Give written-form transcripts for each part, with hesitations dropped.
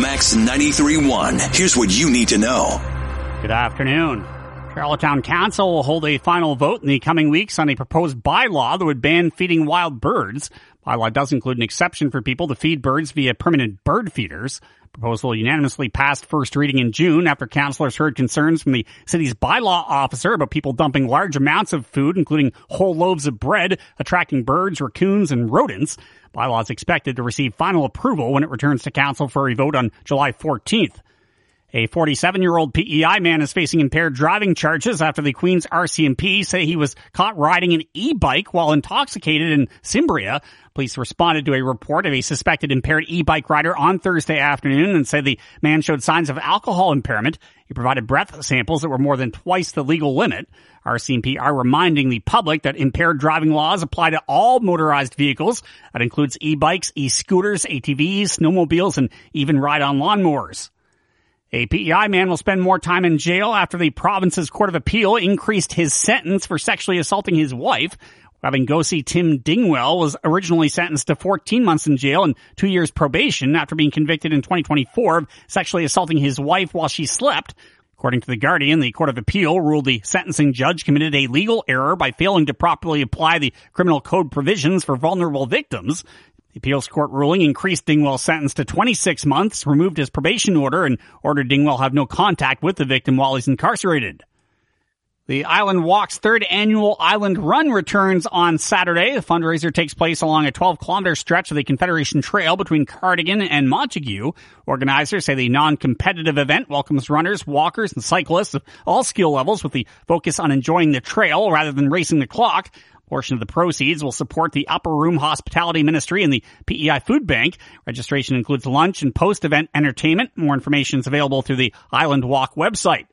Max 93.1. Here's what you need to know. Good afternoon. Charlottetown Council will hold a final vote in the coming weeks on a proposed bylaw that would ban feeding wild birds. Bylaw does include an exception for people to feed birds via permanent bird feeders. Proposal unanimously passed first reading in June after councillors heard concerns from the city's bylaw officer about people dumping large amounts of food, including whole loaves of bread, attracting birds, raccoons, and rodents. Bylaw is expected to receive final approval when it returns to council for a vote on July 14th. A 47-year-old PEI man is facing impaired driving charges after the Queen's RCMP say he was caught riding an e-bike while intoxicated in Cimbria. Police responded to a report of a suspected impaired e-bike rider on Thursday afternoon and said the man showed signs of alcohol impairment. He provided breath samples that were more than twice the legal limit. RCMP are reminding the public that impaired driving laws apply to all motorized vehicles. That includes e-bikes, e-scooters, ATVs, snowmobiles, and even ride-on lawnmowers. A PEI man will spend more time in jail after the province's Court of Appeal increased his sentence for sexually assaulting his wife. Wabangosi Tim Dingwell was originally sentenced to 14 months in jail and 2 years probation after being convicted in 2024 of sexually assaulting his wife while she slept. According to The Guardian, the Court of Appeal ruled the sentencing judge committed a legal error by failing to properly apply the criminal code provisions for vulnerable victims. The appeals court ruling increased Dingwell's sentence to 26 months, removed his probation order, and ordered Dingwell have no contact with the victim while he's incarcerated. The Island Walk's third annual Island Run returns on Saturday. The fundraiser takes place along a 12-kilometer stretch of the Confederation Trail between Cardigan and Montague. Organizers say the non-competitive event welcomes runners, walkers, and cyclists of all skill levels with the focus on enjoying the trail rather than racing the clock. A portion of the proceeds will support the Upper Room Hospitality Ministry and the PEI Food Bank. Registration includes lunch and post-event entertainment. More information is available through the Island Walk website.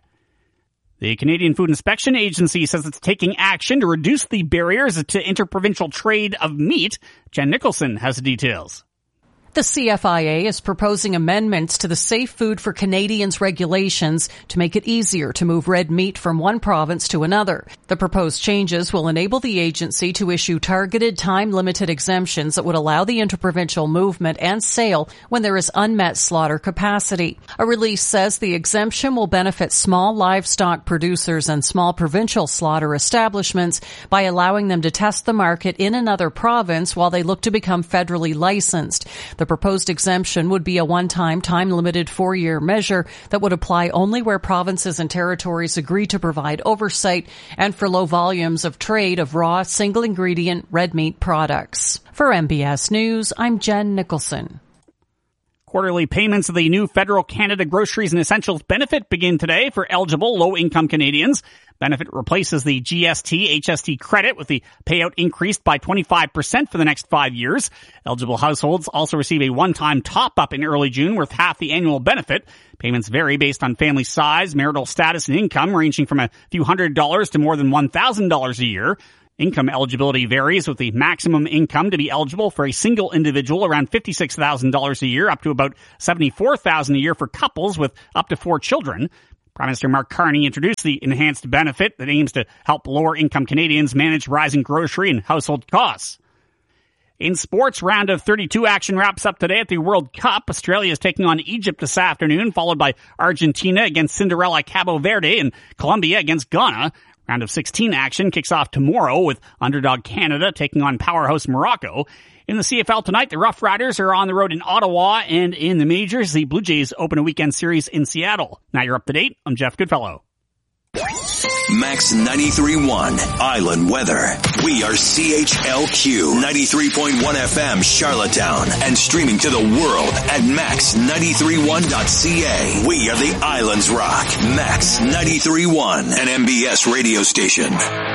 The Canadian Food Inspection Agency says it's taking action to reduce the barriers to interprovincial trade of meat. Jen Nicholson has the details. The CFIA is proposing amendments to the Safe Food for Canadians regulations to make it easier to move red meat from one province to another. The proposed changes will enable the agency to issue targeted time-limited exemptions that would allow the interprovincial movement and sale when there is unmet slaughter capacity. A release says the exemption will benefit small livestock producers and small provincial slaughter establishments by allowing them to test the market in another province while they look to become federally licensed. The proposed exemption would be a one-time, time-limited 4-year measure that would apply only where provinces and territories agree to provide oversight and for low volumes of trade of raw, single-ingredient red meat products. For MBS News, I'm Jen Nicholson. Quarterly payments of the new Federal Canada Groceries and Essentials benefit begin today for eligible low-income Canadians. Benefit replaces the GST HST credit with the payout increased by 25% for the next 5 years. Eligible households also receive a one-time top-up in early June worth half the annual benefit. Payments vary based on family size, marital status, and income, ranging from a few $100s to more than $1,000 a year. Income eligibility varies, with the maximum income to be eligible for a single individual around $56,000 a year, up to about $74,000 a year for couples with up to 4 children. Prime Minister Mark Carney introduced the enhanced benefit that aims to help lower-income Canadians manage rising grocery and household costs. In sports, round of 32 action wraps up today at the World Cup. Australia is taking on Egypt this afternoon, followed by Argentina against Cinderella Cabo Verde and Colombia against Ghana. Round of 16 action kicks off tomorrow with underdog Canada taking on powerhouse Morocco. In the CFL tonight, the Rough Riders are on the road in Ottawa, and in the majors, the Blue Jays open a weekend series in Seattle. Now you're up to date. I'm Jeff Goodfellow. Max 93.1 Island Weather. We are CHLQ 93.1 FM Charlottetown and streaming to the world at max931.ca. We are the Islands Rock. Max 93.1, an MBS radio station.